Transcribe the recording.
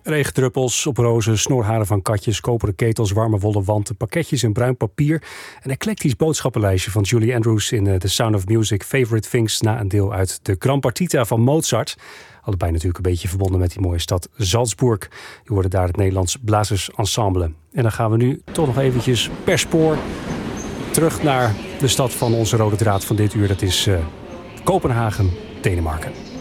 Regendruppels op rozen, snorharen van katjes, koperen ketels, warme wollen wanten, pakketjes in bruin papier. Een eclectisch boodschappenlijstje van Julie Andrews in The Sound of Music, Favorite Things, na een deel uit de Gran Partita van Mozart. Allebei natuurlijk een beetje verbonden met die mooie stad Salzburg. Die hoorden daar het Nederlands Blazersensemble. En dan gaan we nu toch nog eventjes per spoor terug naar de stad van onze rode draad van dit uur. Dat is Kopenhagen, Denemarken.